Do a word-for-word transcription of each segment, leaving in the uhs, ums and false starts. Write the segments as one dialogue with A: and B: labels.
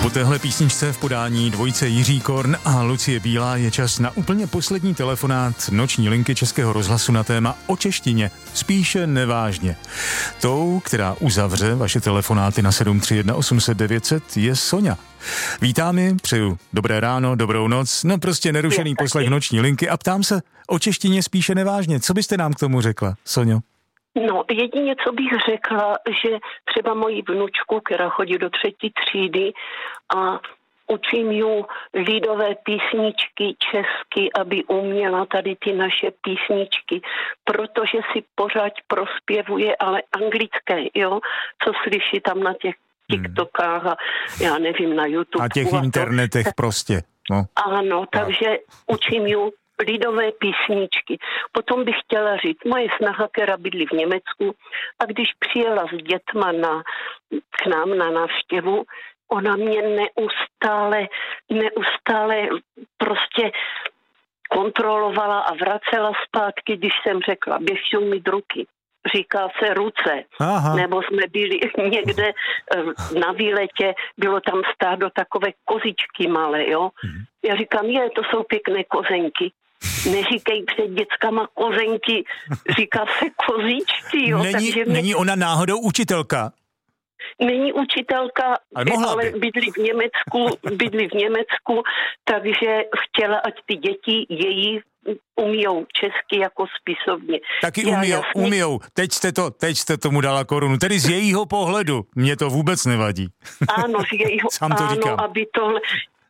A: Po téhle písničce v podání dvojice Jiří Korn a Lucie Bílá je čas na úplně poslední telefonát noční linky Českého rozhlasu na téma o češtině, spíše nevážně. Tou, která uzavře vaše telefonáty na sedm tři jedna osm set devět set, je Soňa. Vítám ji, přeju dobré ráno, dobrou noc, no prostě nerušený poslech noční linky a ptám se o češtině spíše nevážně. Co byste nám k tomu řekla, Soňo?
B: No, jedině, co bych řekla, že třeba moji vnučku, která chodí do třetí třídy a učím ju lidové písničky česky, aby uměla tady ty naše písničky, protože si pořád prospěvuje, ale anglické, jo, co slyší tam na těch TikTokách a já nevím, na YouTube.
A: A těch a internetech to. Prostě. No.
B: Ano, takže učím ju lidové písničky. Potom bych chtěla říct, moje snaha, která bydlí v Německu, a když přijela s dětma na, k nám na návštěvu, ona mě neustále, neustále prostě kontrolovala a vracela zpátky, když jsem řekla, běž umýt ruky. Říká se ruce. Aha. Nebo jsme byli někde na výletě, bylo tam stádo takové kozičky malé, jo. Hmm. Já říkám, je, to jsou pěkné kozenky. Neříkej před dětskama kozenky, říká se kozičky, jo.
A: Není,
B: takže mě...
A: není ona náhodou učitelka?
B: Není učitelka, ale, ale bydlí v Německu, bydlí v Německu, takže chtěla, ať ty děti její umíjou česky jako spisovně.
A: Taky umíjou, jasně... umíjou. Teď jste, to, teď jste tomu dala korunu. Tedy z jejího pohledu. Mně to vůbec nevadí.
B: Ano, z jejího,
A: Sám to
B: ano,
A: říkám.
B: aby tohle...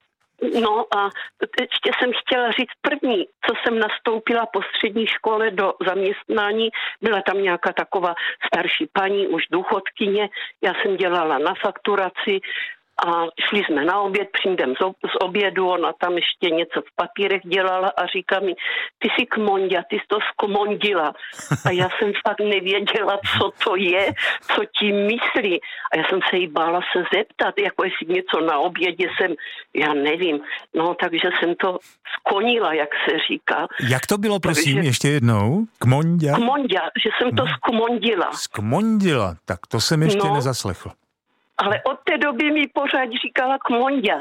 B: No a ještě jsem chtěla říct první, co jsem nastoupila po střední škole do zaměstnání, byla tam nějaká taková starší paní, už důchodkyně, já jsem dělala na fakturaci a šli jsme na oběd, přijdem z obědu, ona tam ještě něco v papírech dělala a říká mi, ty jsi kmondia, ty jsi to zkmondila. A já jsem fakt nevěděla, co to je, co tím myslí. A já jsem se jí bála se zeptat, jako jestli něco na obědě jsem, já nevím. No, takže jsem to skonila, jak se říká.
A: Jak to bylo, prosím, takže, ještě jednou? Kmondia?
B: Kmondia, že jsem to zkmondila.
A: Zkmondila, tak to jsem ještě
B: no.
A: nezaslechl.
B: Ale od té doby mi pořád říkala Kmondia.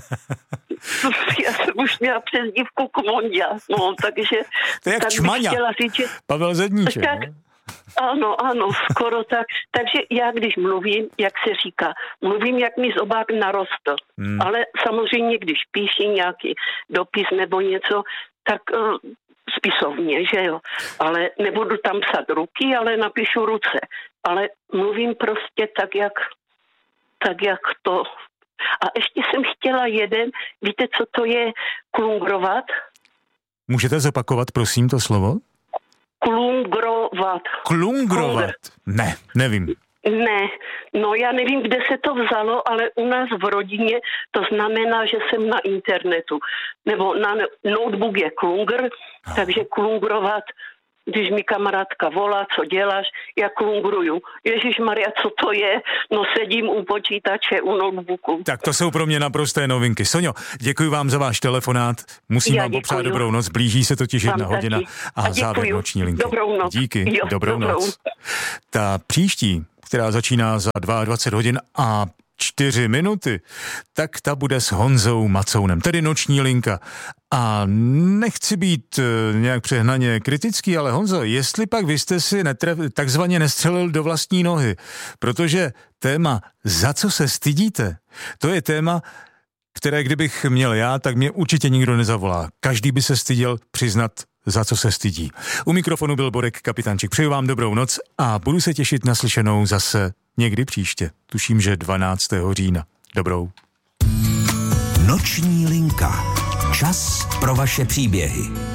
B: Já jsem už měla přezdívku Kmondia. No, takže...
A: To je jak Čmaňa. Říct, že... Pavel Zedníček.
B: Tak, ano, ano, skoro tak. Takže já, když mluvím, jak se říká, mluvím, jak mi zobák narostl. Hmm. Ale samozřejmě, když píši nějaký dopis nebo něco, tak... Uh, spisovně, že jo. Ale nebudu tam psat ruky, ale napíšu ruce. Ale mluvím prostě tak, jak... tak jak to... A ještě jsem chtěla jeden, víte, co to je klungrovat?
A: Můžete zopakovat, prosím, to slovo?
B: Klungrovat.
A: Klungrovat? Ne, nevím.
B: Ne, no já nevím, kde se to vzalo, ale u nás v rodině to znamená, že jsem na internetu. Nebo na notebook je klungr, oh. takže klungrovat... Když mi kamarádka volá, co děláš, já klungruju. Ježišmarja, co to je? No sedím u počítače, u notebooku.
A: Tak to jsou pro mě naprosté novinky. Soňo, děkuji vám za váš telefonát. Musím já vám popřát dobrou noc. Blíží se totiž jedna
B: taky.
A: hodina a, a závěr noční linky.
B: Dobrou noc.
A: Díky,
B: jo,
A: dobrou, dobrou noc. Ta příští, která začíná za dvacet dva hodin a čtyři minuty, tak ta bude s Honzou Macounem, tedy noční linka. A nechci být e, nějak přehnaně kritický, ale Honzo, jestli pak vy jste si netref, takzvaně nestřelil do vlastní nohy, protože téma za co se stydíte, to je téma, které kdybych měl já, tak mě určitě nikdo nezavolá. Každý by se styděl přiznat, za co se stydí. U mikrofonu byl Borek Kapitančík. Přeju vám dobrou noc a budu se těšit na slyšenou zase někdy příště. Tuším, že dvanáctého října. Dobrou.
C: Noční linka. Čas pro vaše příběhy.